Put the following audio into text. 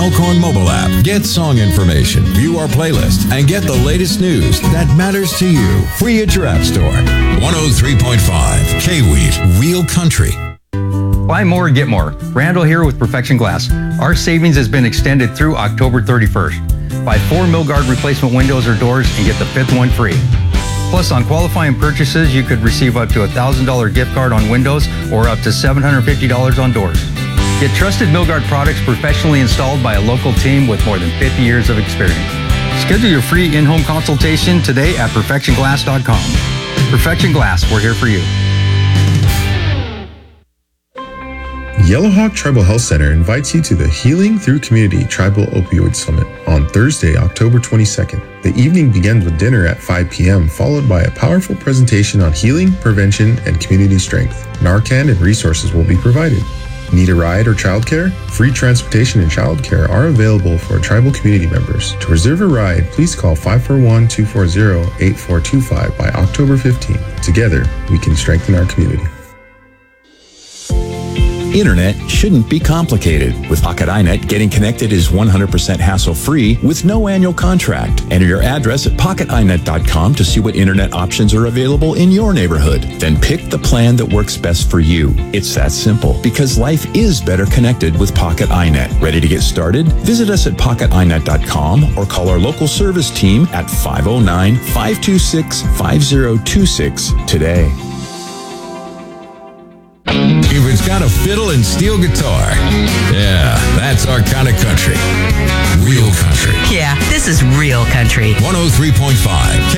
Alcorn mobile app. Get song information, view our playlist, and get the latest news that matters to you. Free at your app store. 103.5 K-Wheat, Real Country. Buy more, get more. Randall here with Perfection Glass. Our savings has been extended through October 31st. Buy 4 Milgard replacement windows or doors and get the 5th one free. Plus, on qualifying purchases, you could receive up to a $1,000 gift card on windows or up to $750 on doors. Get trusted Milgard products professionally installed by a local team with more than 50 years of experience. Schedule your free in-home consultation today at perfectionglass.com. Perfection Glass, we're here for you. Yellowhawk Tribal Health Center invites you to the Healing Through Community Tribal Opioid Summit on Thursday, October 22nd. The evening begins with dinner at 5 p.m., followed by a powerful presentation on healing, prevention, and community strength. Narcan and resources will be provided. Need a ride or childcare? Free transportation and childcare are available for tribal community members. To reserve a ride, please call 541-240-8425 by October 15th. Together, we can strengthen our community. Internet shouldn't be complicated. With Pocket iNet, getting connected is 100% hassle-free with no annual contract. Enter your address at pocketinet.com to see what internet options are available in your neighborhood. Then pick the plan that works best for you. It's that simple, because life is better connected with Pocket iNet. Ready to get started? Visit us at pocketinet.com or call our local service team at 509-526-5026 today. If it's got a fiddle and steel guitar, yeah, that's our kind of country. Real country. Yeah, this is real country. 103.5